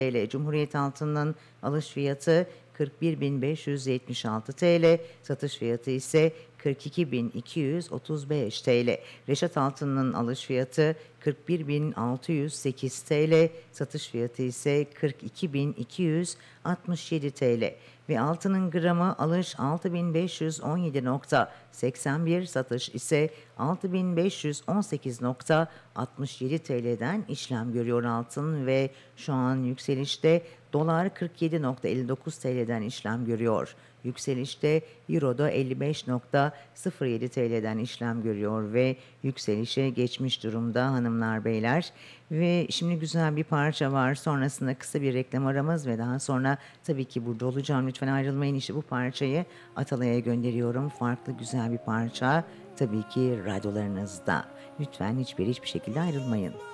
TL. Cumhuriyet altının alış fiyatı 41.576 TL, satış fiyatı ise 42.235 TL. Reşat altının alış fiyatı 41.608 TL, satış fiyatı ise 42.267 TL. Ve altının gramı alış 6.517.81, satış ise 6.518.67 TL'den işlem görüyor altın ve şu an yükselişte dolar 47.59 TL'den işlem görüyor. Yükselişte euro da 55.07 TL'den işlem görüyor ve yükselişe geçmiş durumda hanımlar beyler. Ve şimdi güzel bir parça var. Sonrasında kısa bir reklam aramız ve daha sonra tabii ki burada olacağım. Lütfen ayrılmayın. İşte bu parçayı Atalay'a gönderiyorum. Farklı güzel bir parça. Tabii ki radyolarınızda. Lütfen hiçbir şekilde ayrılmayın.